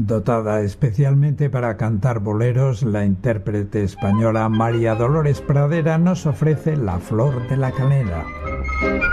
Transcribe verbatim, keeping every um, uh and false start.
Dotada especialmente para cantar boleros, la intérprete española María Dolores Pradera nos ofrece La Flor de la Canela.